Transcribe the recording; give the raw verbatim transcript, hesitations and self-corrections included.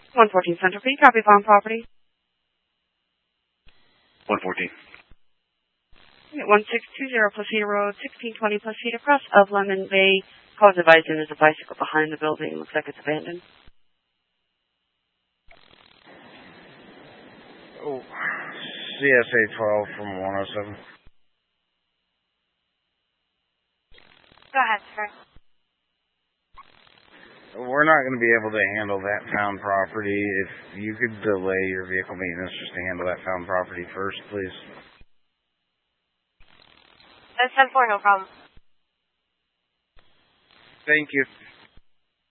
one fourteen Central Peak, copy found property. one fourteen. one six two zero Placido Road, sixteen twenty Placido, across of Lemon Bay. Cause advising there's a bicycle behind the building. Looks like it's abandoned. Oh, C S A twelve from one oh seven. Go ahead, sir. We're not going to be able to handle that found property. If you could delay your vehicle maintenance just to handle that found property first, please. That's ten four, no problem. Thank you.